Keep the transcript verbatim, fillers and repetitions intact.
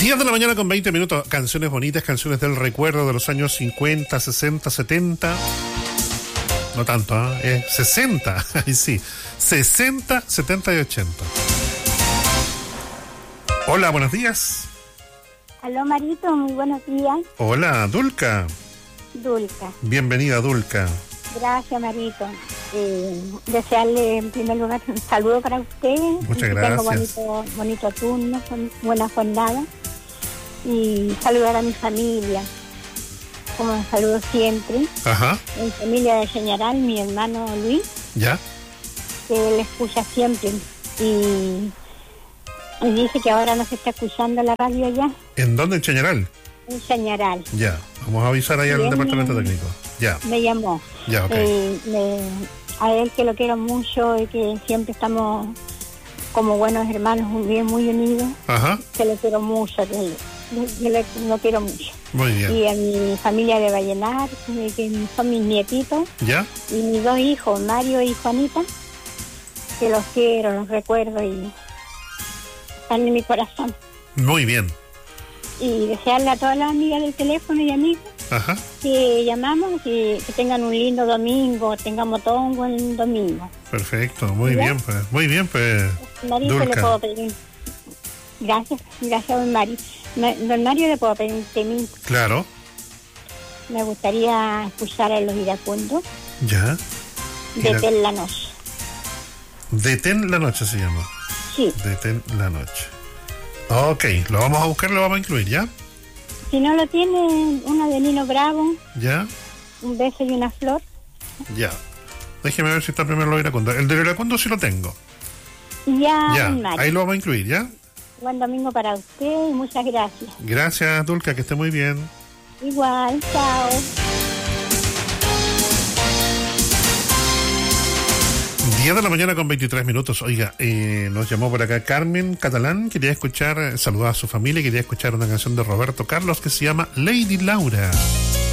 diez de la mañana con veinte minutos. Canciones bonitas, canciones del recuerdo de los años cincuenta, sesenta, setenta. No tanto, ¿eh? Es sesenta. Ahí sí. sesenta, setenta y ochenta. Hola, buenos días. Aló, Marito, muy buenos días. Hola, Dulca. Dulca. Bienvenida, Dulca. Gracias, Marito. Eh, desearle en primer lugar un saludo para usted. Muchas que gracias. Tengo bonito, bonito turno, buena jornada. Y saludar a mi familia, como saludo siempre. Ajá. Mi familia de Señaral, mi hermano Luis, ¿Ya? que él escucha siempre. Y, y dice que ahora no se está escuchando la radio ya. ¿En dónde? ¿En Chañaral? En Señaral. Ya. Vamos a avisar ahí al Bien, departamento me, técnico. Ya. Me llamó. Ya, ok. Eh, me, a él que lo quiero mucho y que siempre estamos como buenos hermanos, muy bien, muy unidos. Ajá. Que lo quiero mucho, que, que le, lo quiero mucho. Muy bien. Y a mi familia de Vallenar, que, que son mis nietitos. ¿Ya? Y mis dos hijos, Mario y Juanita, que los quiero, los recuerdo y están en mi corazón. Muy bien. Y desearle a todas las amigas del teléfono y amigos Ajá. que llamamos y que tengan un lindo domingo, tengamos todo un buen domingo. Perfecto, muy ¿Ya? bien, pues. Muy bien, pues. Marito, Dulca. le puedo pedir. Gracias, gracias, don Mario. Ma- Don Mario, le puedo pedir un temín. Claro. Me gustaría escuchar a los iracundos Ya. de Ira- Tel la Noche. Detén la noche se llama. Sí, Detén la noche. Ok, lo vamos a buscar, lo vamos a incluir, ¿ya? si no lo tiene, una de Nino Bravo, ¿Ya? un beso y una flor. Ya. Déjeme ver si está primero lo iracundo. El de iracundo sí lo tengo. Y ya, Ya, don Mario. ahí lo vamos a incluir, ¿ya? Buen domingo para usted y muchas gracias. Gracias, Dulca, que esté muy bien. Igual, chao. diez de la mañana con veintitrés minutos. Oiga, eh, nos llamó por acá Carmen Catalán. Quería escuchar, eh, saludar a su familia. Quería escuchar una canción de Roberto Carlos que se llama Lady Laura.